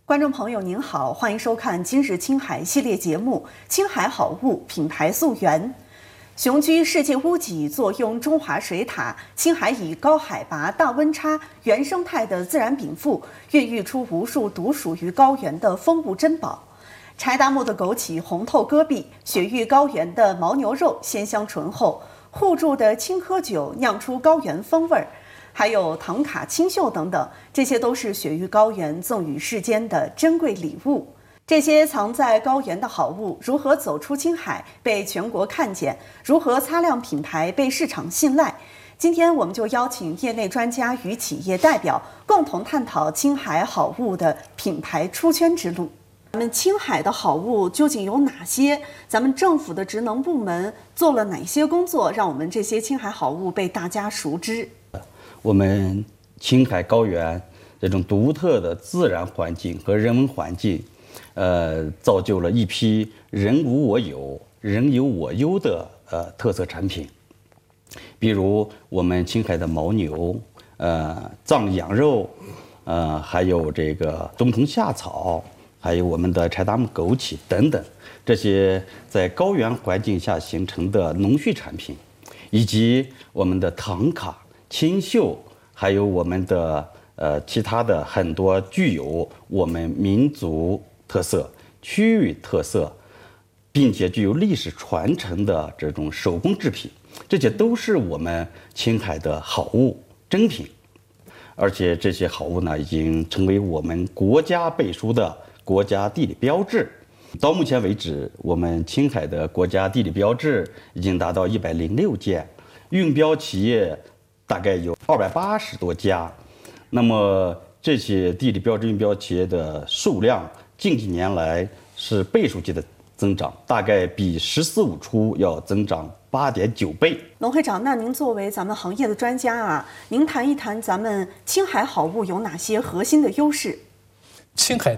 观众朋友您好，欢迎收看今日青海系列节目《青海好物品牌溯源》。雄居世界屋脊，坐拥中华水塔，青海以高海拔、大温差、原生态的自然禀赋，孕育出无数独属于高原的风物珍宝。柴达木的枸杞红透戈壁，雪域高原的牦牛肉鲜香醇厚，互助的青稞酒酿出高原风味儿。还有唐卡、青秀等等，这些都是雪域高原赠予世间的珍贵礼物。这些藏在高原的好物如何走出青海，被全国看见？如何擦亮品牌，被市场信赖？今天我们就邀请业内专家与企业代表共同探讨青海好物的品牌出圈之路。咱们青海的好物究竟有哪些？咱们政府的职能部门做了哪些工作，让我们这些青海好物被大家熟知？ 我们青海高原这种独特的自然环境和人文环境，造就了一批人无我有、人有我优的特色产品。比如我们青海的牦牛、藏羊肉，还有这个冬虫夏草，还有我们的柴达木枸杞等等，这些在高原环境下形成的农畜产品，以及我们的唐卡、青秀，还有我们的其他的很多具有我们民族特色、区域特色，并且具有历史传承的这种手工制品，这些都是我们青海的好物珍品。而且这些好物呢，已经成为我们国家背书的国家地理标志。到目前为止，我们青海的国家地理标志已经达到106件，运标企业大概有280多家。那么这些地理标志运标企业的数量近几年来是倍数级的增长，大概比“14五出”要增长8.9倍。 龙会长，那您作为咱们行业的专家啊，您谈一谈咱们青海好物有哪些核心的优势？ 青海